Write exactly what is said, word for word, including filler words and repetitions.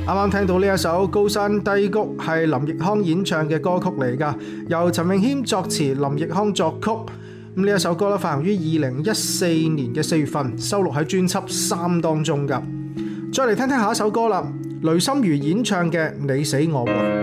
啱啱聽到呢一首《高山低谷》係林奕匡演唱嘅歌曲嚟㗎，由陳詠謙作詞，林奕匡作曲。咁呢一首歌咧發行於二零一四年嘅四月份，收錄喺專輯《三》當中㗎。再嚟聽聽下一首歌啦，雷心如演唱嘅《你死我活》。